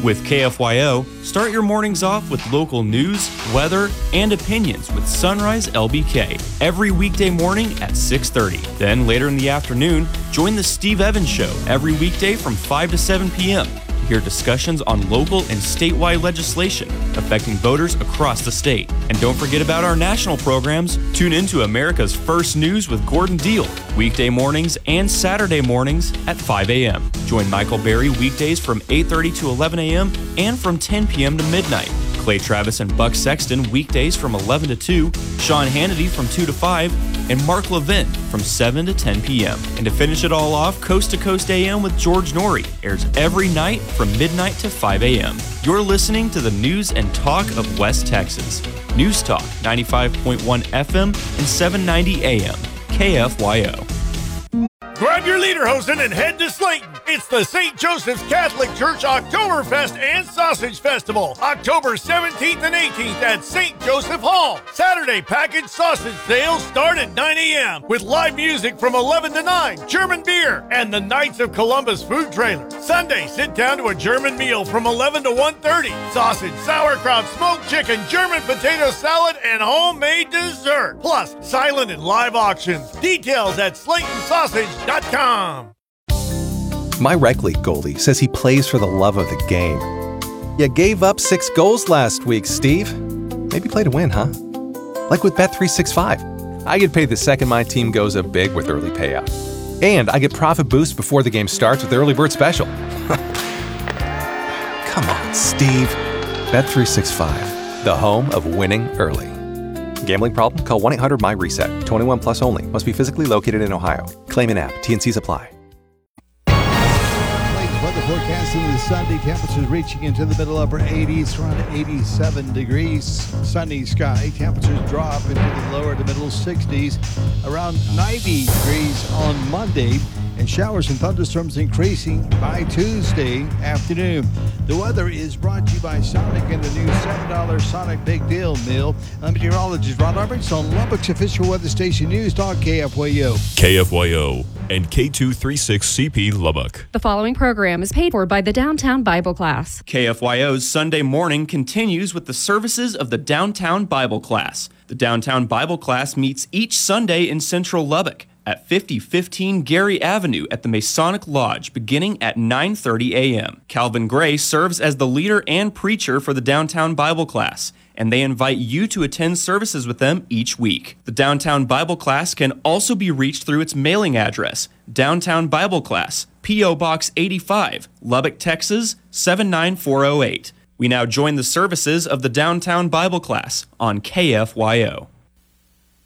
With KFYO, start your mornings off with local news, weather, and opinions with Sunrise LBK every weekday morning at 6:30. Then later in the afternoon, join the Steve Evans Show every weekday from 5 to 7 p.m. Hear discussions on local and statewide legislation affecting voters across the state. And don't forget about our national programs. Tune into America's First News with Gordon Deal, weekday mornings and Saturday mornings at 5 a.m. Join Michael Berry weekdays from 8:30 to 11 a.m. and from 10 p.m. to midnight. Clay Travis and Buck Sexton weekdays from 11 to 2, Sean Hannity from 2 to 5, and Mark Levin from 7 to 10 p.m. And to finish it all off, Coast to Coast AM with George Norrie airs every night from midnight to 5 a.m. You're listening to the news and talk of West Texas. News Talk 95.1 FM and 790 AM. KFYO. Grab your lederhosen and head to Slayton. It's the St. Joseph's Catholic Church Oktoberfest and Sausage Festival, October 17th and 18th at St. Joseph Hall. Saturday package sausage sales start at 9 a.m. with live music from 11 to 9, German beer, and the Knights of Columbus food trailer. Sunday, sit down to a German meal from 11 to 1:30. Sausage, sauerkraut, smoked chicken, German potato salad, and homemade dessert. Plus, silent and live auctions. Details at SlaytonSausage.com. My rec league goalie says he plays for the love of the game. You gave up 6 goals last week, Steve. Maybe play to win, huh? Like with Bet365. I get paid the second my team goes up big with early payout. And I get profit boost before the game starts with the early bird special. Come on, Steve. Bet365, the home of winning early. Gambling problem? Call 1-800-MY-RESET. 21 plus only. Must be physically located in Ohio. Claim an app. T&Cs apply. Weather forecast into the Sunday. Temperatures reaching into the middle upper 80s, around 87 degrees. Sunny sky. Temperatures drop into the lower to middle 60s, around 90 degrees on Monday. And showers and thunderstorms increasing by Tuesday afternoon. The weather is brought to you by Sonic and the new $7 Sonic Big Deal Meal. I'm meteorologist Ron Roberts on Lubbock's official weather station News Talk KFYO. KFYO and K236CP Lubbock. The following program is paid for by the Downtown Bible Class. KFYO's Sunday morning continues with the services of the Downtown Bible Class. The Downtown Bible Class meets each Sunday in Central Lubbock at 5015 Gary Avenue at the Masonic Lodge beginning at 9:30 a.m. Calvin Gray serves as the leader and preacher for the Downtown Bible Class, and they invite you to attend services with them each week. The Downtown Bible Class can also be reached through its mailing address, Downtown Bible Class, P.O. Box 85, Lubbock, Texas 79408. We now join the services of the Downtown Bible Class on KFYO.